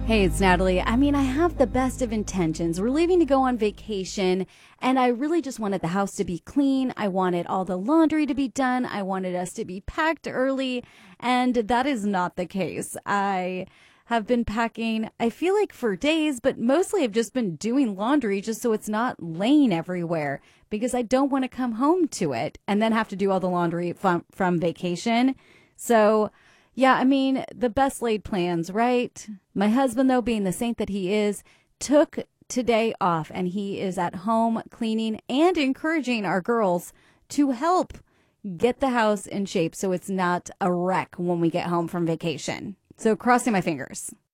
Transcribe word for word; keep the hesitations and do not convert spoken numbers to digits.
Hey, it's Natalie. I mean, I have the best of intentions. We're leaving to go on vacation, and I really just wanted the house to be clean. I wanted all the laundry to be done. I wanted us to be packed early, and that is not the case. I have been packing, I feel like for days, but mostly I've just been doing laundry just so it's not laying everywhere because I don't want to come home to it and then have to do all the laundry from, from vacation. So yeah, I mean, the best laid plans, right? My husband, though, being the saint that he is, took today off and he is at home cleaning and encouraging our girls to help get the house in shape so it's not a wreck when we get home from vacation. So crossing my fingers.